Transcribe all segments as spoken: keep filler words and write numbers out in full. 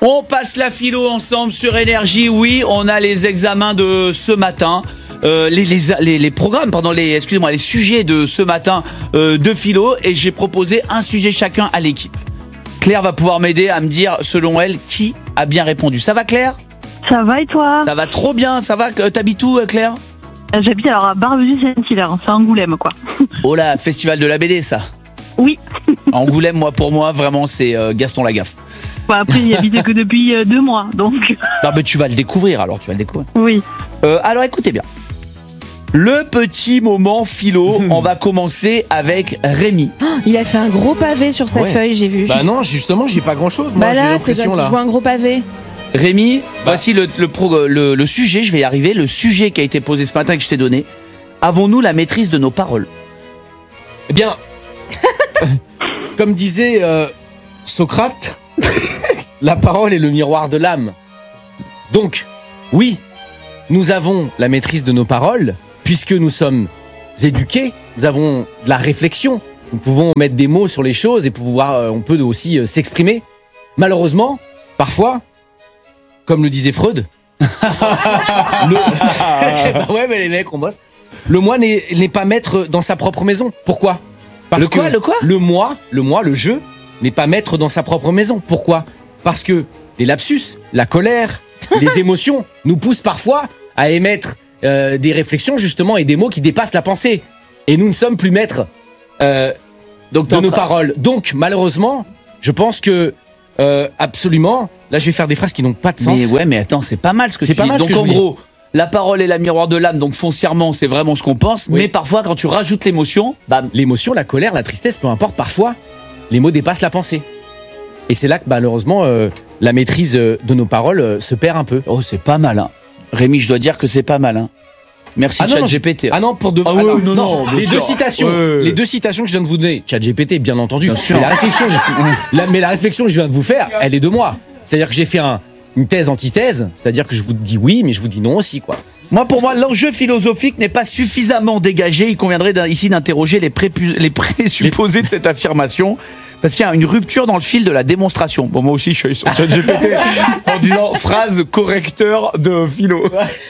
On passe la philo ensemble sur Énergie. Oui, on a les examens de ce matin. Euh, les, les, les, les programmes, pardon, les, excusez-moi, les sujets de ce matin euh, de philo. Et j'ai proposé un sujet chacun à l'équipe. Claire va pouvoir m'aider à me dire, selon elle, qui a bien répondu. Ça va, Claire ? Ça va et toi ? Ça va trop bien. Ça va ? T'habites où, Claire ? J'habite alors à Barbezieux-Saint-Hilaire, c'est Angoulême, quoi. Oh là, festival de la B D, ça. Oui. Angoulême, moi, pour moi, vraiment, c'est euh, Gaston Lagaffe. Bah, après, il habite que depuis euh, deux mois, donc. Non, mais tu vas le découvrir, alors, tu vas le découvrir. Oui. Euh, alors, écoutez bien. Le petit moment philo, on va commencer avec Rémi. Oh, il a fait un gros pavé sur sa Ouais. feuille, j'ai vu. Bah non, justement, j'ai pas grand chose. Moi, Bah j'ai là, c'est l'impression quand tu là. vois un gros pavé. Rémi, Bah. voici le, le, pro- le, le sujet, je vais y arriver, le sujet qui a été posé ce matin et que je t'ai donné. Avons-nous la maîtrise de nos paroles ? Eh bien, comme disait euh, Socrate, la parole est le miroir de l'âme. Donc, oui, nous avons la maîtrise de nos paroles, puisque nous sommes éduqués, nous avons de la réflexion, nous pouvons mettre des mots sur les choses et pouvoir, euh, on peut aussi euh, s'exprimer. Malheureusement, parfois, comme le disait Freud, le... bah ouais, mais les mecs, on bosse. Le moi n'est n'est pas maître dans sa propre maison. Pourquoi ? Parce Le quoi, que le quoi le moi, le moi, le je, n'est pas maître dans sa propre maison. Pourquoi ? Parce que les lapsus, la colère, les émotions nous poussent parfois à émettre euh, des réflexions justement et des mots qui dépassent la pensée. Et nous ne sommes plus maîtres euh, Donc, de nos paroles. Donc malheureusement, je pense que euh, absolument, là je vais faire des phrases qui n'ont pas de sens. Mais ouais, mais attends, c'est pas mal ce que C'est tu pas dis. mal ce Donc que je en vous dis. gros, la parole est la miroir de l'âme, donc foncièrement, c'est vraiment ce qu'on pense. Oui. Mais parfois, quand tu rajoutes l'émotion, bam. L'émotion, la colère, la tristesse, peu importe, parfois, les mots dépassent la pensée. Et c'est là que malheureusement, euh, la maîtrise euh, de nos paroles euh, se perd un peu. Oh, c'est pas mal, hein. Rémi, je dois dire que c'est pas mal, hein. Merci, Ah non, non, ChatGPT. Ah non, pour de Ah ah oui, non, non, bien les deux sûr. citations, Ouais. les deux citations que je viens de vous donner, ChatGPT, bien entendu. Bien sûr. Mais la réflexion, je, la, mais la réflexion que je viens de vous faire, elle est de moi. C'est-à-dire que j'ai fait un, une thèse antithèse, c'est-à-dire que je vous dis oui, mais je vous dis non aussi, quoi. Moi, pour moi, l'enjeu philosophique n'est pas suffisamment dégagé. Il conviendrait d'un- ici d'interroger les, prépu- les présupposés de cette affirmation. Parce qu'il y a une rupture dans le fil de la démonstration. Bon, moi aussi, je suis allé sur ChatGPT en disant phrase correcteur de philo.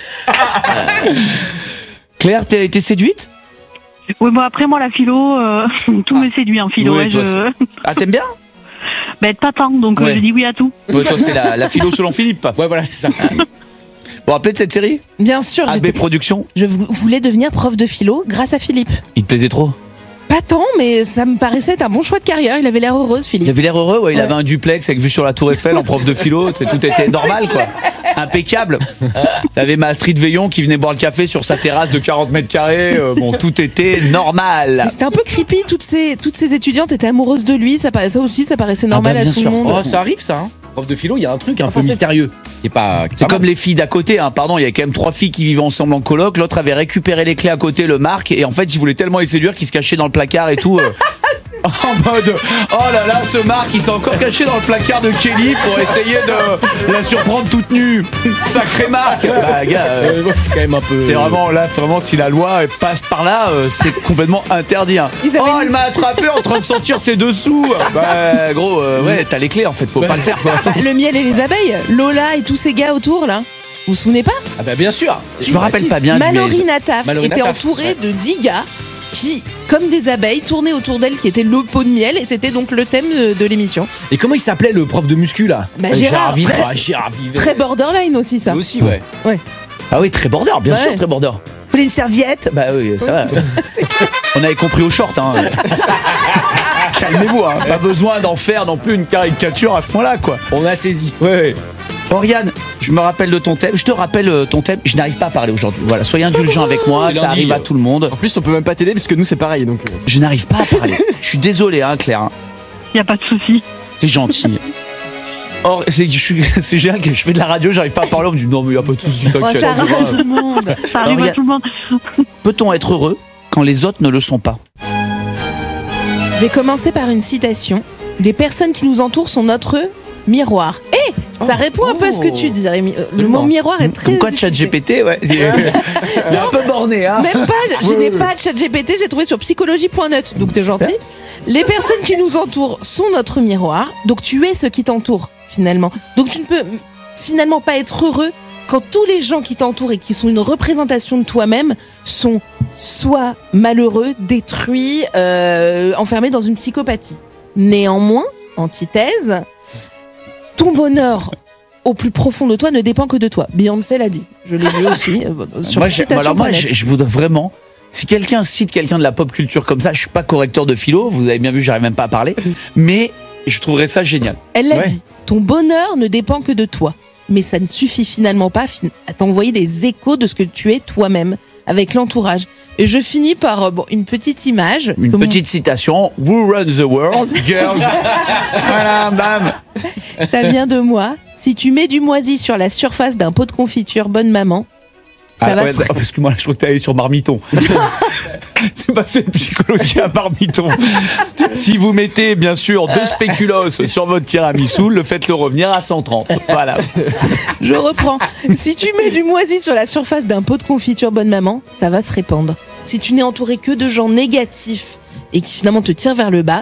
Claire, t'as été séduite ? Oui, bon, après, moi, la philo, euh, tout me séduit en philo. Oui, hein, toi, je... Ah, t'aimes bien ? Ben, pas tant, donc euh, Ouais. je dis oui à tout. Ouais, toi, c'est la, la philo selon Philippe. Ouais, voilà, c'est ça. Vous vous rappelez de cette série ? Bien sûr, A B j'étais- Productions. je vou- voulais devenir prof de philo grâce à Philippe. Il te plaisait trop ? Pas tant, mais ça me paraissait être un bon choix de carrière. Il avait l'air heureuse, Il Philippe. avait l'air heureux, ouais, il Ouais. avait un duplex avec vue sur la Tour Eiffel en prof de philo, tu sais, tout était normal, quoi. Impeccable. Il avait ma Astrid Veillon qui venait boire le café sur sa terrasse de quarante mètres carrés, euh, bon, tout était normal. Mais c'était un peu creepy. Toutes ces, toutes ces étudiantes étaient amoureuses de lui. Ça, paraissait- ça aussi, ça paraissait normal bah, à bien tout sûr. le monde. Oh, ça arrive, ça. Hein. Prof de philo, il y a un truc un Enfin, peu c'est- mystérieux. Qui est pas. qui est C'est pas comme mal. les filles d'à côté, hein. Pardon, il y avait quand même trois filles qui vivaient ensemble en coloc, l'autre avait récupéré les clés à côté, le Marc, et en fait, il voulait tellement les séduire qu'il se cachait dans le placard et tout. euh, en mode, oh là là, ce Marc, il s'est encore caché dans le placard de Kelly pour essayer de la surprendre toute nue. Sacré Marc. Bah, gars, euh, Euh, ouais, c'est quand même un peu. c'est vraiment là, vraiment si la loi elle passe par là, euh, c'est complètement interdit. hein. Ils avaient Oh, une- elle m'a attrapé en train de sortir ses dessous. Bah gros, euh, ouais, t'as les clés en fait, faut pas le faire. Quoi. Bah, le miel et les abeilles, Lola et tous ces gars autour là. Vous vous souvenez pas? Ah bah bien sûr. Je me rappelle pas bien. du Mallory mail. Nataf Mallory était Nataf, entourée ouais. de dix gars qui, comme des abeilles, tournaient autour d'elle, qui était le pot de miel, et c'était donc le thème de, de l'émission. Et comment il s'appelait le prof de muscu là Bah, Euh, Gérard, Vivet. très- Ah, Gérard Vivet. Très borderline aussi, ça. Lui aussi, ouais. Ah oui, très border, bien Ouais. sûr, très border. Vous voulez une serviette? Bah oui, ça va. On avait compris au short. Hein. Calmez-vous, hein. Pas besoin d'en faire non plus une caricature à ce point-là, quoi. On a saisi. Ouais. Oriane, je me rappelle de ton thème. Je te rappelle euh, ton thème. Je n'arrive pas à parler aujourd'hui. Voilà, soyez indulgents avec moi. C'est Ça lundi, arrive à euh. tout le monde. En plus, on peut même pas t'aider parce que nous, c'est pareil. Donc, euh, Je n'arrive pas à parler. Je suis désolé, hein, Claire. hein. Il n'y a pas de souci. T'es gentil. Or, c'est, je suis, c'est génial que je fais de la radio, j'arrive pas à parler. On me dit non, mais y a pas de souci. Oh, t'inquiète. ça arrive à tout le monde. Ça arrive Alors, à tout le monde. Peut-on être heureux quand les autres ne le sont pas? Je vais commencer par une citation. Les personnes qui nous entourent sont notre miroir. Eh, ça répond un peu à ce que tu dis, Rémi. Euh, Le mot miroir est très Comme quoi, utilisé. ChatGPT, ouais. Il est un peu borné, hein. Même pas, je, je n'ai pas de chat G P T, j'ai trouvé sur psychologie point net, donc t'es gentil. Les personnes qui nous entourent sont notre miroir. Donc tu es ce qui t'entoure finalement. Donc tu ne peux finalement pas être heureux quand tous les gens qui t'entourent et qui sont une représentation de toi-même sont soit malheureux, détruits, euh, enfermés dans une psychopathie. Néanmoins, antithèse, ton bonheur au plus profond de toi ne dépend que de toi. Beyoncé l'a dit. Je l'ai vu aussi euh, sur moi, j'ai- alors moi, citation point net. je, je voudrais vraiment. Si quelqu'un cite quelqu'un de la pop culture comme ça, je suis pas correcteur de philo, vous avez bien vu, j'arrive même pas à parler, mais je trouverais ça génial. Elle l'a Ouais. dit. Ton bonheur ne dépend que de toi. Mais ça ne suffit finalement pas fin- à t'envoyer des échos de ce que tu es toi-même avec l'entourage. Et je finis par euh, bon, une petite image. Une que mon- petite citation. Who runs the world, girls? Voilà, bam. Ça vient de moi. Si tu mets du moisi sur la surface d'un pot de confiture, bonne maman, ça Ah, va ouais, se... d'accord, parce que moi, je crois que t'es allé sur Marmiton. C'est passé de psychologie à Marmiton. Si vous mettez, bien sûr, deux spéculoos sur votre tiramisu, le faites-le revenir à cent trente. Voilà. Je reprends. Si tu mets du moisi sur la surface d'un pot de confiture, bonne maman, ça va se répandre. Si tu n'es entouré que de gens négatifs et qui finalement te tirent vers le bas,